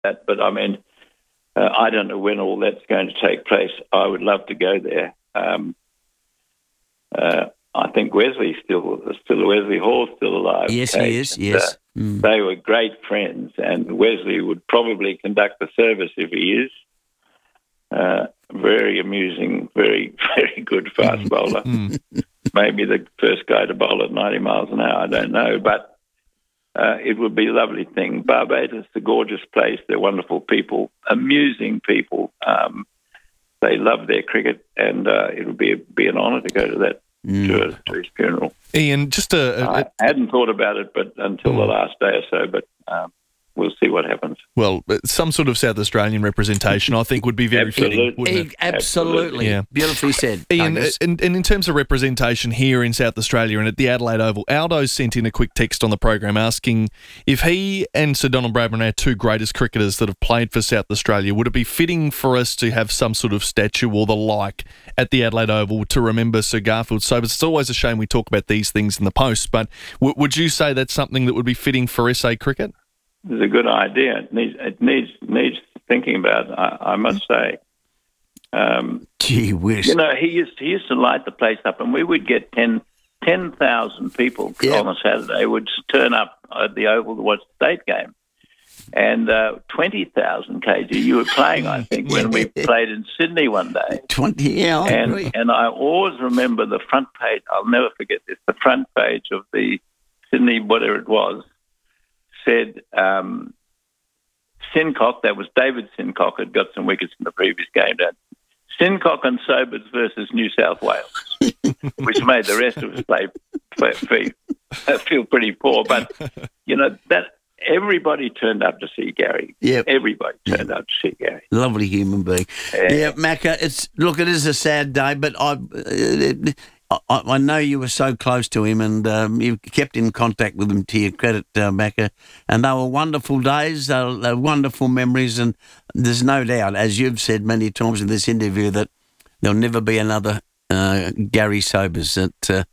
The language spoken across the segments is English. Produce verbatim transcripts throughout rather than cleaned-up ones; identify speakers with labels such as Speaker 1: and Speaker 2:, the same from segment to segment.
Speaker 1: that. But, I mean, uh, I don't know when all that's going to take place. I would love to go there. Um, uh, I think Wesley's still, still Wesley Hall's still alive.
Speaker 2: Yes,
Speaker 1: Kate.
Speaker 2: he is,
Speaker 1: and,
Speaker 2: yes.
Speaker 1: Uh,
Speaker 2: mm.
Speaker 1: They were great friends, and Wesley would probably conduct the service if he is. Uh, very amusing, very, very good fast bowler. Maybe the first guy to bowl at ninety miles an hour, I don't know. But uh, it would be a lovely thing. Barbados, a gorgeous place. They're wonderful people, amusing people. Um, they love their cricket, and uh, it would be, be an honour to go to that, mm. to, to his funeral.
Speaker 3: Ian, just a... a
Speaker 1: I hadn't thought about it but until mm. the last day or so, but... Um, we'll see what happens.
Speaker 3: Well, some sort of South Australian representation, I think, would be very
Speaker 1: Absolutely.
Speaker 3: fitting, wouldn't it?
Speaker 2: Absolutely. Yeah. Beautifully said.
Speaker 3: Ian, and, and in terms of representation here in South Australia and at the Adelaide Oval, Aldo sent in a quick text on the program asking if he and Sir Donald Bradman are two greatest cricketers that have played for South Australia, would it be fitting for us to have some sort of statue or the like at the Adelaide Oval to remember Sir Garfield Sobers? It's always a shame we talk about these things in the post, but w- would you say that's something that would be fitting for S A cricket?
Speaker 1: It's a good idea. It needs it needs needs thinking about. I, I must say. Um,
Speaker 2: Gee whiz!
Speaker 1: You know, he used he used to light the place up, and we would get ten ten thousand people yep. on a Saturday would turn up at the Oval to watch the state game, and uh, twenty thousand K G. You were playing, I think, when we played in Sydney one day.
Speaker 2: Twenty, yeah, I
Speaker 1: and
Speaker 2: agree.
Speaker 1: and I always remember the front page. I'll never forget this. The front page of the Sydney, whatever it was, said um, Sincock, that was David Sincock, had got some wickets in the previous game. Down. Sincock and Sobers versus New South Wales, which made the rest of us play, play, feel, feel pretty poor. But, you know, that everybody turned up to see Gary.
Speaker 2: Yep.
Speaker 1: Everybody turned
Speaker 2: yep.
Speaker 1: up to see Gary.
Speaker 2: Lovely human being. Yeah, yeah Macca, it's, look, it is a sad day, but I... Uh, I, I know you were so close to him, and um, you kept in contact with him, to your credit, uh, Macca, and they were wonderful days, they were, they were wonderful memories, and there's no doubt, as you've said many times in this interview, that there'll never be another uh, Gary Sobers. That uh,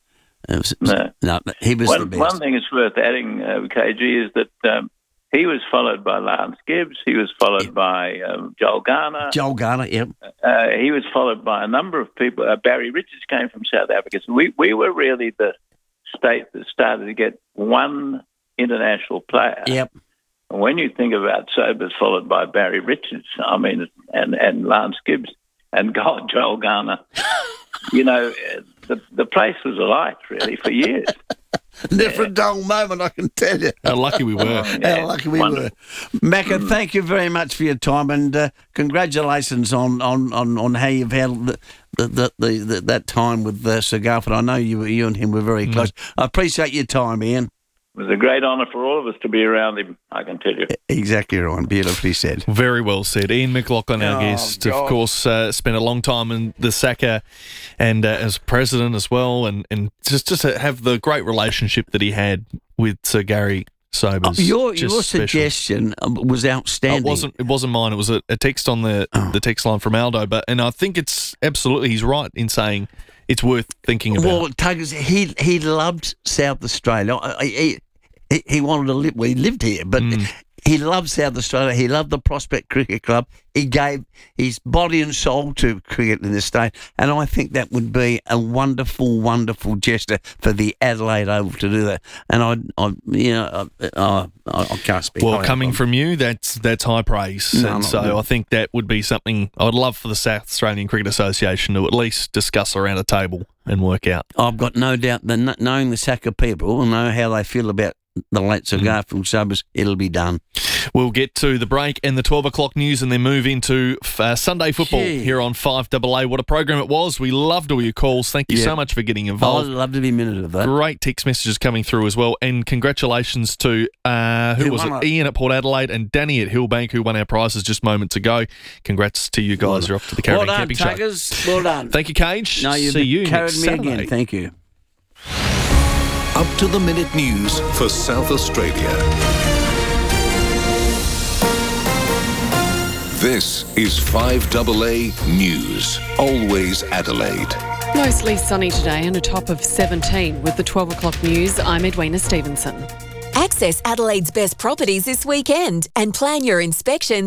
Speaker 2: no. no, he was
Speaker 1: one,
Speaker 2: the best.
Speaker 1: One thing it's worth adding, uh, K G, is that um, he was followed by Lance Gibbs. He was followed yep. by um, Joel Garner.
Speaker 2: Joel Garner, yep.
Speaker 1: Uh, he was followed by a number of people. Uh, Barry Richards came from South Africa. So we, we were really the state that started to get one international player.
Speaker 2: Yep.
Speaker 1: And when you think about Sobers followed by Barry Richards, I mean, and, and Lance Gibbs and Joel Garner, you know, the, the place was alight, really, for years.
Speaker 2: Never a dull moment, I can tell you.
Speaker 3: How lucky we were.
Speaker 1: Yeah,
Speaker 2: How lucky we
Speaker 1: wonderful.
Speaker 2: were. Macca, mm. thank you very much for your time, and uh, congratulations on, on, on, on how you've handled the, the, the, the, that time with uh, Sir Garfield. I know you you and him were very mm. close. I appreciate your time, Ian.
Speaker 1: It was a great honour for all of us to be around him, I can tell you.
Speaker 2: Exactly right. Beautifully said.
Speaker 3: Very well said. Ian McLaughlin, our oh, guest, God. of course, uh, spent a long time in the S A C A and uh, as president as well, and, and just, just to have the great relationship that he had with Sir Gary Sobers.
Speaker 2: Oh, your
Speaker 3: just
Speaker 2: your
Speaker 3: special.
Speaker 2: suggestion was outstanding.
Speaker 3: It wasn't, it wasn't mine. It was a, a text on the, oh. the text line from Aldo, but and I think it's absolutely, he's right in saying it's worth thinking about.
Speaker 2: Well, Tuggers, he, he loved South Australia. He, he, he wanted to live, well, he lived here, but mm. he loved South Australia. He loved the Prospect Cricket Club. He gave his body and soul to cricket in the state, and I think that would be a wonderful, wonderful gesture for the Adelaide Oval to do that. And I, I you know, I, I, I can't speak.
Speaker 3: Well, coming from you, that's that's high praise, no, and so no. I think that would be something I would love for the South Australian Cricket Association to at least discuss around a table and work out.
Speaker 2: I've got no doubt that knowing the S A C A people will know how they feel about the late Sir Garfield Sobers, it'll be done.
Speaker 3: We'll get to the break and the twelve o'clock news and then move into uh, Sunday football Gee. here on five A A. What a program it was. We loved all your calls. Thank you yeah. so much for getting involved.
Speaker 2: I'd love to be a minute of that.
Speaker 3: Great text messages coming through as well. And congratulations to, uh, who, who was it? It? Ian at Port Adelaide and Danny at Hillbank, who won our prizes just moments ago. Congrats to you guys. Well, You're off to the Caribbean
Speaker 2: well done,
Speaker 3: Camping
Speaker 2: Tuggers.
Speaker 3: Show.
Speaker 2: Well done.
Speaker 3: Thank you, Cage.
Speaker 2: No, you've
Speaker 3: See you
Speaker 2: carried
Speaker 3: next
Speaker 2: me
Speaker 3: Saturday.
Speaker 2: again. Thank you.
Speaker 4: Up-to-the-minute news for South Australia. This is five A A News. Always Adelaide.
Speaker 5: Mostly sunny today and a top of seventeen. With the twelve o'clock news, I'm Edwina Stevenson. Access Adelaide's best properties this weekend and plan your inspection